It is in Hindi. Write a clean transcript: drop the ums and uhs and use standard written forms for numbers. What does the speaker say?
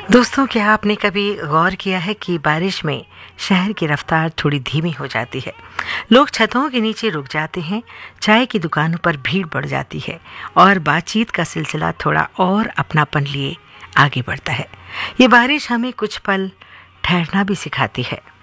दोस्तों, क्या आपने कभी गौर किया है कि बारिश में शहर की रफ्तार थोड़ी धीमी हो जाती है। लोग छतों के नीचे रुक जाते हैं, चाय की दुकानों पर भीड़ बढ़ जाती है और बातचीत का सिलसिला थोड़ा और अपनापन लिए आगे बढ़ता है। ये बारिश हमें कुछ पल ठहरना भी सिखाती है।